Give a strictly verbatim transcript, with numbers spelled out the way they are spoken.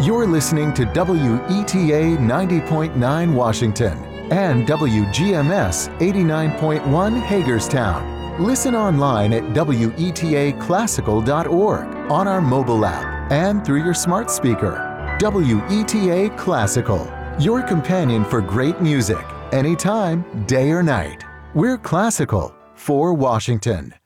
You're listening to W E T A ninety point nine Washington and W G M S eighty-nine point one Hagerstown. Listen online at W E T A classical dot org, on our mobile app, and through your smart speaker. W E T A Classical, your companion for great music, anytime, day or night. We're classical for Washington.